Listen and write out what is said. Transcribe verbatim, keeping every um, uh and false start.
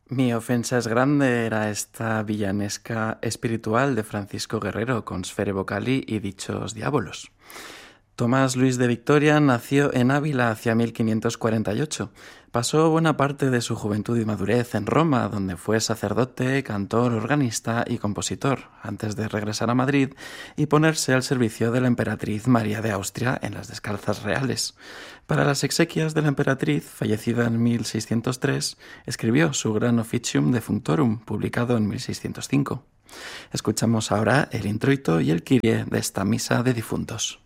Mi ofensa es grande era esta villanesca espiritual de Francisco Guerrero con Sfere Vocali y dichos diábolos. Tomás Luis de Victoria nació en Ávila hacia mil quinientos cuarenta y ocho. Pasó buena parte de su juventud y madurez en Roma, donde fue sacerdote, cantor, organista y compositor, antes de regresar a Madrid y ponerse al servicio de la emperatriz María de Austria en las Descalzas Reales. Para las exequias de la emperatriz, fallecida en mil seiscientos tres, escribió su gran Officium Defunctorum, publicado en mil seiscientos cinco. Escuchamos ahora el introito y el Kyrie de esta misa de difuntos.